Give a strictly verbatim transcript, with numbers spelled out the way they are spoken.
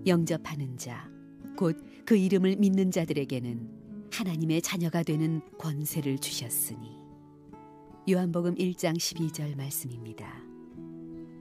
영접하는 자, 곧 그 이름을 믿는 자들에게는 하나님의 자녀가 되는 권세를 주셨으니. 요한복음 일 장 십이 절 말씀입니다.